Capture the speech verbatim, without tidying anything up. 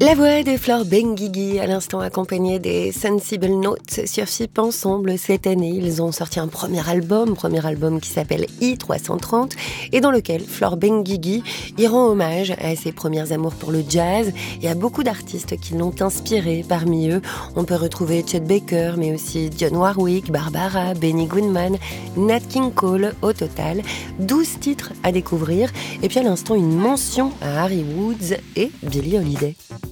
La voix de Flore Benguigui, à l'instant accompagnée des Sensible Notes sur F I P ensemble. Cette année, ils ont sorti un premier album, premier album qui s'appelle I trois cent trente et dans lequel Flore Benguigui y rend hommage à ses premières amours pour le jazz et à beaucoup d'artistes qui l'ont inspiré. Parmi eux, on peut retrouver Chet Baker, mais aussi Dionne Warwick, Barbara, Benny Goodman, Nat King Cole. Au total, douze titres à découvrir. Et puis à l'instant, une mention à Harry Woods et Billie Holiday.